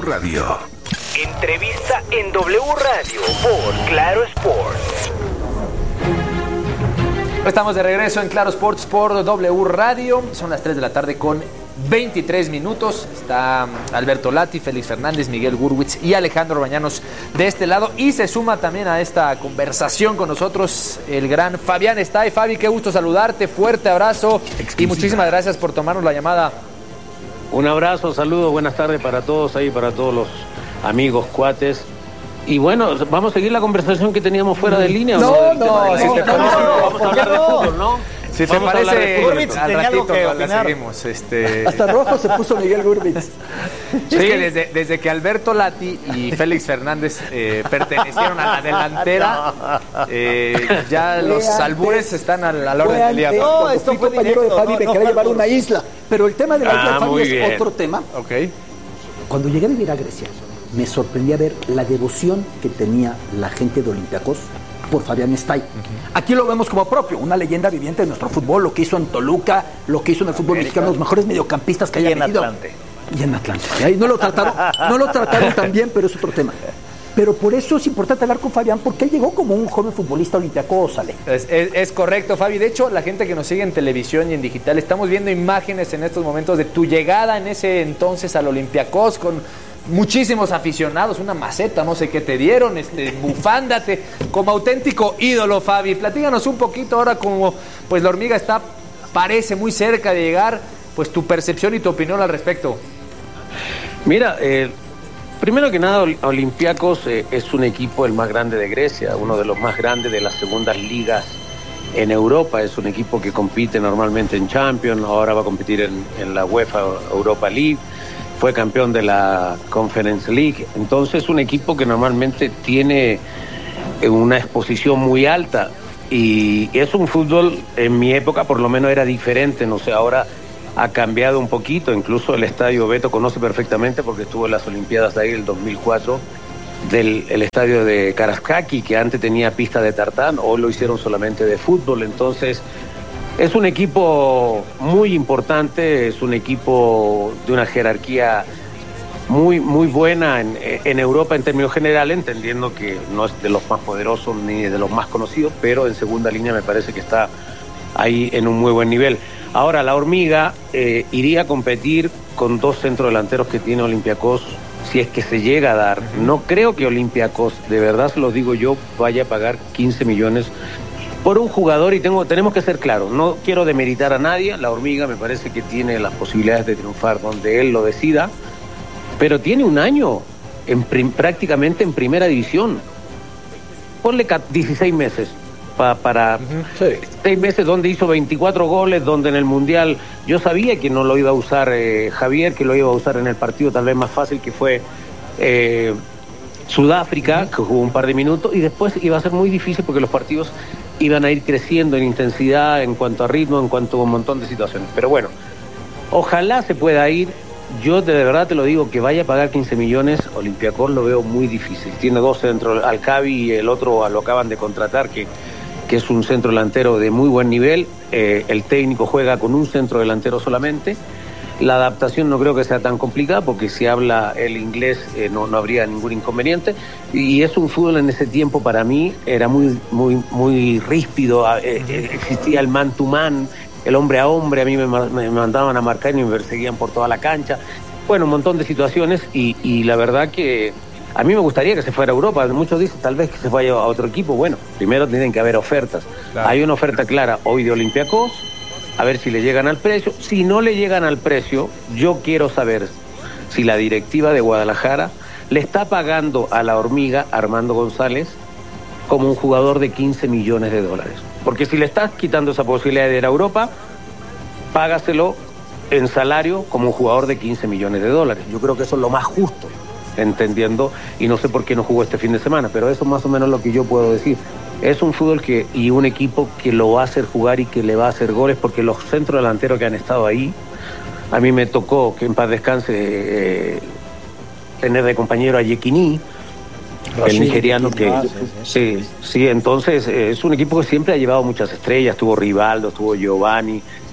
Radio. Entrevista en W Radio por Claro Sports. Estamos de regreso en Claro Sports por W Radio. Son las 3 de la tarde con 23 minutos. Está Alberto Lati, Félix Fernández, Miguel Gurwitz y Alejandro Bañanos de este lado. Y se suma también a esta conversación con nosotros el gran Fabián Stay. Fabi, qué gusto saludarte. Fuerte abrazo y muchísimas gracias por tomarnos la llamada. Un abrazo, saludos, buenas tardes para todos ahí, para todos los amigos, cuates. Y bueno, vamos a seguir la conversación que teníamos fuera de línea. No, si te parece, vamos a hablar de fútbol, ¿no? Si te parece, Gurwitz al tenía algo ratito que la opinar. seguimos. Hasta rojo se puso Miguel Gurwitz. Sí. Es que desde que Alberto Lati y Félix Fernández pertenecieron a la delantera, ya los albures están a la orden del día. No, esto fue compañero de Fabi, me quería llevar una isla. Pero el tema de la isla de Fabi es bien. otro tema. Ok. Cuando llegué a vivir a Grecia, me sorprendía ver la devoción que tenía la gente de Olympiacos por Fabián Stay. Aquí lo vemos como propio, una leyenda viviente de nuestro fútbol, lo que hizo en Toluca, lo que hizo en el fútbol mexicano, los mejores mediocampistas que haya tenido. Y en Atlante. Y ahí no lo trataron tan bien, pero es otro tema. Pero por eso es importante hablar con Fabián, porque él llegó como un joven futbolista olímpico, sale. Es correcto, Fabi. De hecho, la gente que nos sigue en televisión y en digital, estamos viendo imágenes en estos momentos de tu llegada en ese entonces al Olympiacos con muchísimos aficionados, una maceta, no sé qué te dieron, bufándate, como auténtico ídolo, Fabi. Platíganos un poquito ahora como pues la hormiga parece muy cerca de llegar, pues tu percepción y tu opinión al respecto. Mira, primero que nada, Olympiacos es un equipo el más grande de Grecia, uno de los más grandes de las segundas ligas en Europa. Es un equipo que compite normalmente en Champions, ahora va a competir en la UEFA Europa League. Fue campeón de la Conference League. Entonces es un equipo que normalmente tiene una exposición muy alta y es un fútbol, en mi época por lo menos era diferente, no sé, ahora ha cambiado un poquito, incluso el estadio Beto conoce perfectamente porque estuvo en las Olimpiadas de ahí el 2004, el estadio de Karaiskaki, que antes tenía pista de tartán, hoy lo hicieron solamente de fútbol. Entonces es un equipo muy importante, es un equipo de una jerarquía muy, muy buena en Europa en términos generales, entendiendo que no es de los más poderosos ni de los más conocidos, pero en segunda línea me parece que está ahí en un muy buen nivel. Ahora, la hormiga iría a competir con dos centrodelanteros que tiene Olympiacos, si es que se llega a dar. No creo que Olympiacos, de verdad se los digo yo, vaya a pagar 15 millones por un jugador, y tenemos que ser claros, no quiero demeritar a nadie, la hormiga me parece que tiene las posibilidades de triunfar donde él lo decida, pero tiene un año prácticamente en primera división. Ponle 16 meses para 6 meses donde hizo 24 goles, donde en el Mundial yo sabía que no lo iba a usar Javier, que lo iba a usar en el partido tal vez más fácil que fue Sudáfrica, que jugó un par de minutos, y después iba a ser muy difícil porque los partidos iban a ir creciendo en intensidad, en cuanto a ritmo, en cuanto a un montón de situaciones. Pero bueno, ojalá se pueda ir. Yo de verdad te lo digo, que vaya a pagar 15 millones, Olympiacos lo veo muy difícil. Tiene dos centros, Alcabi y el otro lo acaban de contratar, que es un centro delantero de muy buen nivel. El técnico juega con un centro delantero solamente. La adaptación no creo que sea tan complicada porque si habla el inglés no habría ningún inconveniente. Y es un fútbol en ese tiempo para mí era muy, muy, muy ríspido. Existía el man to man, el hombre a hombre. A mí me mandaban a marcar y me perseguían por toda la cancha. Bueno, un montón de situaciones y la verdad que a mí me gustaría que se fuera a Europa. Muchos dicen tal vez que se vaya a otro equipo. Bueno, primero tienen que haber ofertas. Claro. Hay una oferta clara hoy de Olympiacos, a ver si le llegan al precio. Si no le llegan al precio, yo quiero saber si la directiva de Guadalajara le está pagando a la hormiga Armando González como un jugador de 15 millones de dólares. Porque si le estás quitando esa posibilidad de ir a Europa, págaselo en salario como un jugador de 15 millones de dólares. Yo creo que eso es lo más justo, entendiendo, y no sé por qué no jugó este fin de semana, pero eso es más o menos lo que yo puedo decir. Es un fútbol y un equipo que lo va a hacer jugar y que le va a hacer goles, porque los centros delanteros que han estado ahí, a mí me tocó, que en paz descanse, tener de compañero a Yekini, el nigeriano que... Sí, entonces es un equipo que siempre ha llevado muchas estrellas, tuvo Rivaldo, tuvo Giovanni,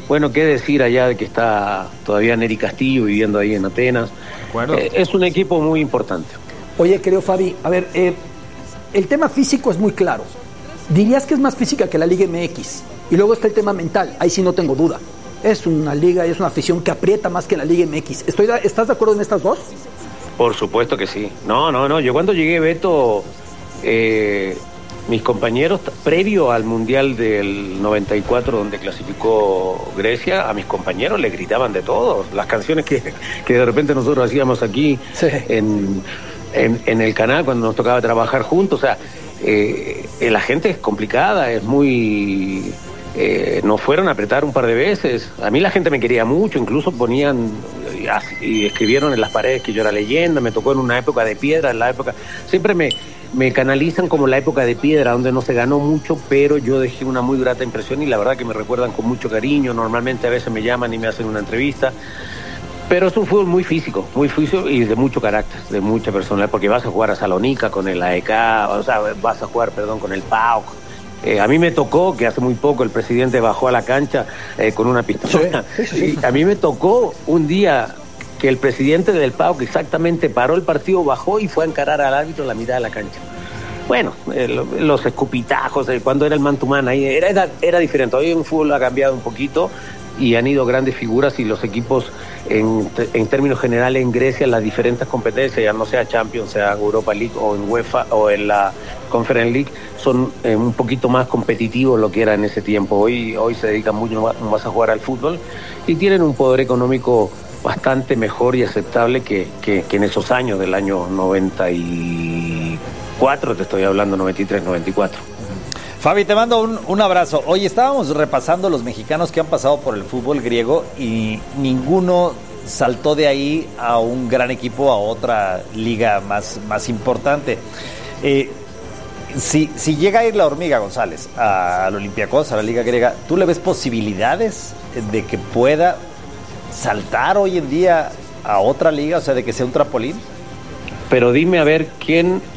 bueno, qué decir allá de que está todavía Neri Castillo viviendo ahí en Atenas. Es un equipo muy importante. Oye, querido Fabi, a ver, el tema físico es muy claro. ¿Dirías que es más física que la Liga MX? Y luego está el tema mental, ahí sí no tengo duda. Es una liga y es una afición que aprieta más que la Liga MX. ¿Estás de acuerdo en estas dos? Por supuesto que sí. No. Yo cuando llegué, Beto, mis compañeros, previo al Mundial del 94, donde clasificó Grecia, a mis compañeros le gritaban de todo. Las canciones que de repente nosotros hacíamos aquí sí. en el canal, cuando nos tocaba trabajar juntos. O sea, la gente es complicada, es muy... nos fueron a apretar un par de veces. A mí la gente me quería mucho, incluso ponían y escribieron en las paredes que yo era leyenda. Me tocó en una época de piedra, siempre me canalizan como la época de piedra, donde no se ganó mucho, pero yo dejé una muy grata impresión y la verdad que me recuerdan con mucho cariño. Normalmente a veces me llaman y me hacen una entrevista, pero es un fútbol muy físico y de mucho carácter, de mucha personalidad, porque vas a jugar a Salónica con el AEK, vas a jugar, con el PAOK. A mí me tocó que hace muy poco el presidente bajó a la cancha con una pistola. Sí. A mí me tocó un día que el presidente del PAOK exactamente paró el partido, bajó y fue a encarar al árbitro en la mitad de la cancha. Bueno, los escupitajos, cuando era el man-to-man, ahí era diferente. Hoy el fútbol ha cambiado un poquito y han ido grandes figuras y los equipos en términos generales en Grecia, las diferentes competencias, ya no sea Champions, sea Europa League o en UEFA o en la Conference League, son un poquito más competitivos lo que era en ese tiempo. Hoy se dedican mucho más a jugar al fútbol y tienen un poder económico bastante mejor y aceptable que en esos años del año 94, te estoy hablando, 93, 94. Fabi, te mando un abrazo. Hoy estábamos repasando los mexicanos que han pasado por el fútbol griego y ninguno saltó de ahí a un gran equipo, a otra liga más importante. Si llega a ir la Hormiga González al Olympiacos, a la liga griega, ¿tú le ves posibilidades de que pueda saltar hoy en día a otra liga, o sea, de que sea un trampolín? Pero dime a ver quién